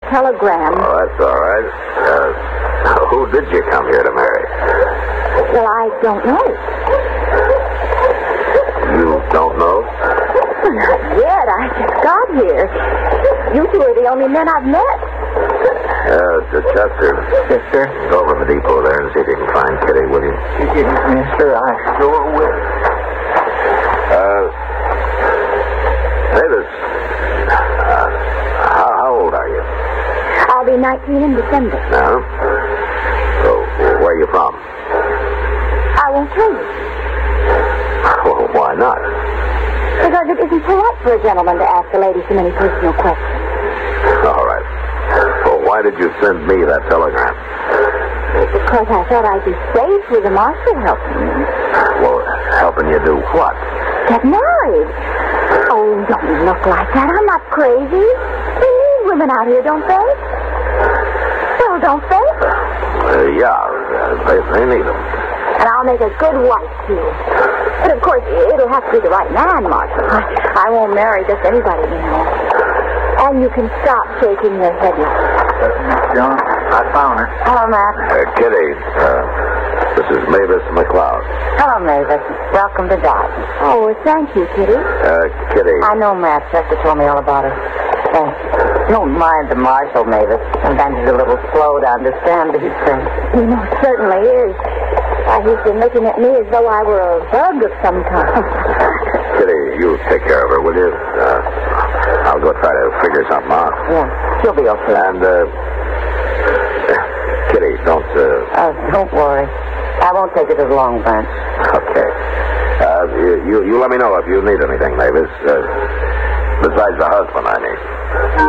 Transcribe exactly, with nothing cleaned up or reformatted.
telegram. Oh, that's all right. Uh, who did you come here to marry? Well, I don't know. You don't know? Well, not yet. I just got here. You two are the only men I've met. Uh, it's Chester. Sister? Go over to the depot there and see if you can find Kitty, will you? Mister, I sure will. Uh, Davis, uh, how, how old are you? I'll be nineteen in December. No? So, where are you from? I won't tell you. Well, why not? Because it isn't polite for a gentleman to ask a lady so many personal questions. All right. Well, why did you send me that telegram? Because I thought I'd be safe with the marshal helping me. Well, helping you do what? Get married. Oh, don't look like that. I'm not crazy. They need women out here, don't they? Well, don't they? Uh, yeah, uh, they, they need them. And I'll make a good wife, too. But, of course, it'll have to be the right man, Marshal. I, I won't marry just anybody, you know. And you can stop shaking your head like that. John, I found her. Hello, Matt. Uh, Kitty, uh, this is Mavis McLeod. Hello, Mavis. Welcome to Dodge. Oh, well, thank you, Kitty. Uh, Kitty. I know, Matt. Chester told me all about her. Thanks. Don't mind the Marshal, Mavis. Sometimes he's a little slow to understand these things. You know, it certainly is. Why, he's been looking at me as though I were a bug of some kind. Kitty, you take care of her, will you? Uh, I'll go try to figure something out. Yeah, she'll be okay. And, uh, Kitty, don't, uh... Oh, don't worry. I won't take it to the long branch. Okay. Uh, you, you, you let me know if you need anything, Mavis. Uh, besides the husband, I mean.